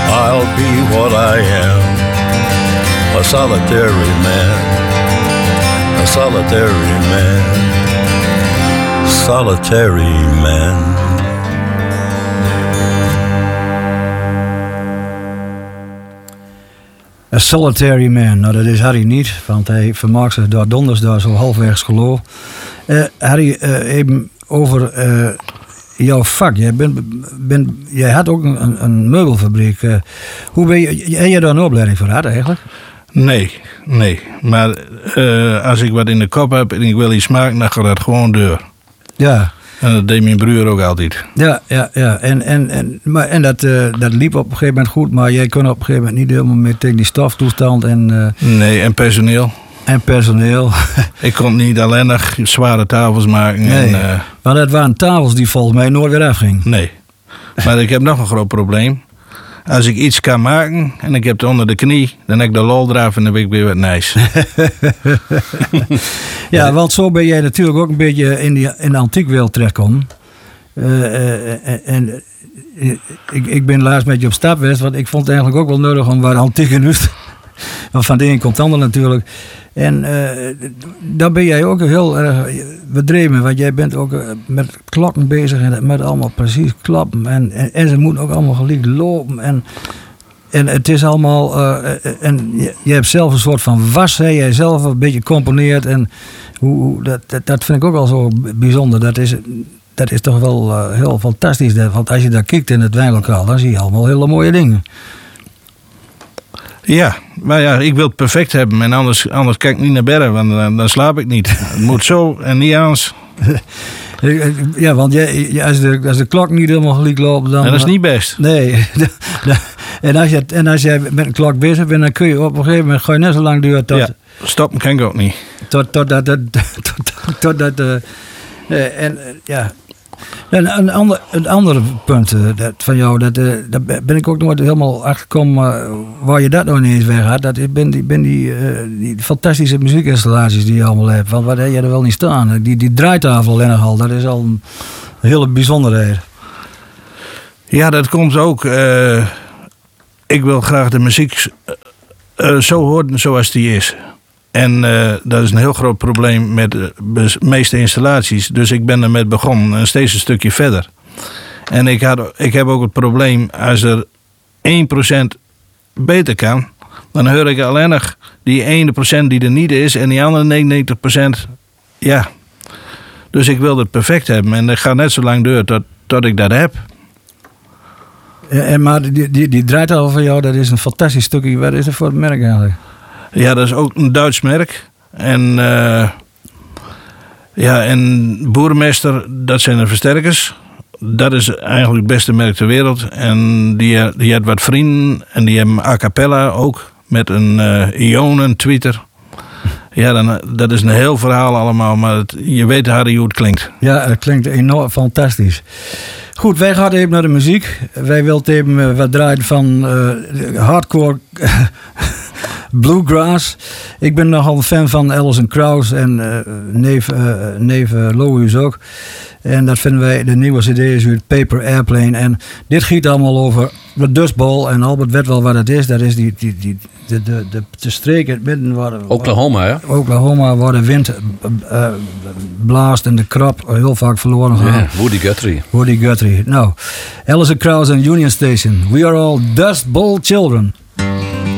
I'll be what I am, a solitary man, a solitary man, solitary man. A Solitary Man, nou dat is Harry niet, want hij vermaakt zich door donders daar zo halfwegs geloof. Harry, even over jouw vak. Jij had ook een meubelfabriek. Hoe ben je, heb je daar een opleiding voor gehad eigenlijk? Nee. Maar als ik wat in de kop heb en ik wil iets maken, dan gaat dat gewoon door. Ja. En dat deed mijn broer ook altijd. Ja. En dat liep op een gegeven moment goed, maar jij kon op een gegeven moment niet helemaal meer tegen die stoftoestand. Nee, en personeel. En personeel. Ik kon niet alleen nog zware tafels maken. Nee, maar dat waren tafels die volgens mij nooit weer afgingen. Nee. Maar ik heb nog een groot probleem. Als ik iets kan maken en ik heb het onder de knie, dan heb ik de lol eraf en dan heb ik weer wat nice. Ja, want zo ben jij natuurlijk ook een beetje in de antiekwereld terechtgekomen. En ik ben laatst met je op stap geweest, want ik vond het eigenlijk ook wel nodig om waar antieke nu. Want van de een komt het ander natuurlijk. En daar ben jij ook heel erg bedreven, want jij bent ook met klokken bezig en het moet allemaal precies klappen. En ze moeten ook allemaal gelijk lopen. En het is allemaal. En je hebt zelf een soort van was, hè, jij zelf een beetje componeert. En dat vind ik ook al zo bijzonder. Dat is toch wel heel fantastisch. Want als je daar kijkt in het wijnlokaal, dan zie je allemaal hele mooie dingen. Ja, maar ja, ik wil het perfect hebben. En anders kijk ik niet naar bedden, want dan slaap ik niet. Het moet zo en niet anders. Ja, want als de klok niet helemaal gelijk loopt, dan... En dat is niet best. Nee. En als jij met een klok bezig bent, dan kun je op een gegeven moment gewoon net zo lang duren tot... Ja, stoppen kan ik ook niet. En een ander punt van jou, daar ben ik ook nooit helemaal achtergekomen waar je dat nog niet eens weg had. Dat ben die fantastische muziekinstallaties die je allemaal hebt. Want wat heb je er wel niet staan? Die draaitafel alleen nog al, dat is al een hele bijzonderheid. Ja, dat komt ook. Ik wil graag de muziek zo horen zoals die is. En dat is een heel groot probleem met de meeste installaties. Dus ik ben ermee begonnen en steeds een stukje verder. En ik heb ook het probleem, als er 1% beter kan, dan hoor ik alleen nog die 1% die er niet is en die andere 99%, ja. Dus ik wil het perfect hebben en dat gaat net zo lang door tot ik dat heb. Maar die draaitafel van jou, dat is een fantastisch stukje. Wat is dat voor het merk eigenlijk? Ja, dat is ook een Duits merk. En en Boerenmeester, dat zijn de versterkers. Dat is eigenlijk het beste merk ter wereld. En die had wat vrienden. En die hebben a cappella ook. Met een ionen tweeter. Ja, dat is een heel verhaal allemaal. Maar je weet, Harry, hoe het klinkt. Ja, het klinkt enorm fantastisch. Goed, wij gaan even naar de muziek. Wij willen even wat draaien van hardcore bluegrass. Ik ben nogal een fan van Alison Krauss en neef Louis ook. En dat vinden wij, de nieuwe cd is uit Paper Airplane. En dit giet allemaal over de Dust Bowl. En Albert weet wel wat het is. Dat is de streek in het midden waar Oklahoma, hè? Oklahoma, waar de wind blaast en de krap heel vaak verloren gaan. Yeah, Woody Guthrie. Nou, Alison Krauss en Union Station. We are all Dust Bowl children.